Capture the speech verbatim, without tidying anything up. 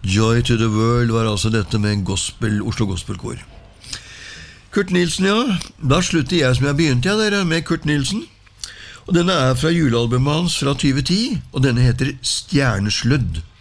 Joy to the World var altså dette med en gospel, Oslo Gospelkår. Kurt Nilsen, ja. Da slutter jeg som jeg begynte, ja, dere, med Kurt Nilsen. Og denne er fra julealbumet hans fra tjue ti, og denne heter Stjerneslødd.